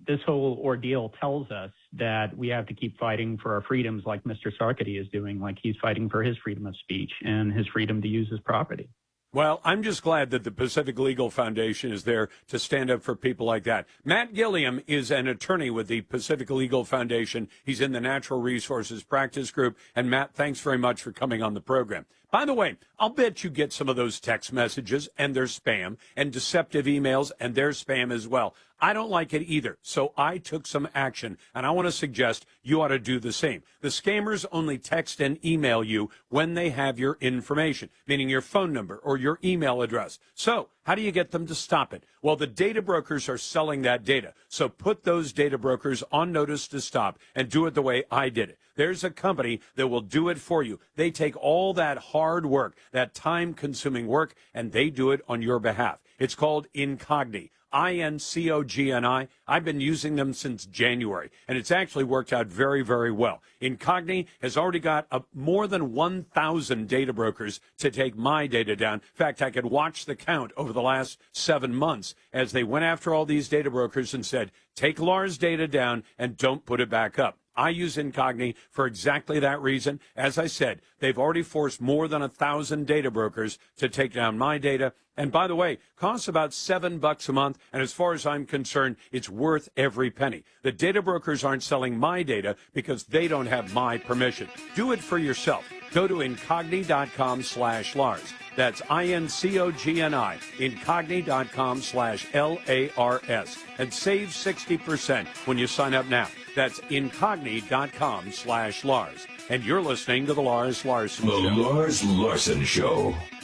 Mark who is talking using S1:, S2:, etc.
S1: this whole ordeal tells us that we have to keep fighting for our freedoms like Mr. Sarkety is doing, like he's fighting for his freedom of speech and his freedom to use his property.
S2: Well, I'm just glad that the Pacific Legal Foundation is there to stand up for people like that. Matt Gilliam is an attorney with the Pacific Legal Foundation. He's in the Natural Resources Practice Group. And Matt, thanks very much for coming on the program. By the way, I'll bet you get some of those text messages and their spam and deceptive emails and their spam as well. I don't like it either, so I took some action, and I want to suggest you ought to do the same. The scammers only text and email you when they have your information, meaning your phone number or your email address. So how do you get them to stop it? Well, the data brokers are selling that data, so put those data brokers on notice to stop and do it the way I did it. There's a company that will do it for you. They take all that hard work, that time-consuming work, and they do it on your behalf. It's called Incogni. Incogni. I've been using them since January, and it's actually worked out very, very well. Incogni has already got more than 1,000 data brokers to take my data down. In fact, I could watch the count over the last 7 months as they went after all these data brokers and said, take Lars' data down and don't put it back up. I use Incogni for exactly that reason. As I said, they've already forced more than 1,000 data brokers to take down my data. And by the way, costs about $7 a month. And as far as I'm concerned, it's worth every penny. The data brokers aren't selling my data because they don't have my permission. Do it for yourself. Go to incogni.com/Lars. That's INCOGNI, incogni.com/LARS. And save 60% when you sign up now. That's incogni.com/Lars. And you're listening to The Lars Larson Show.
S3: The Lars Larson Show.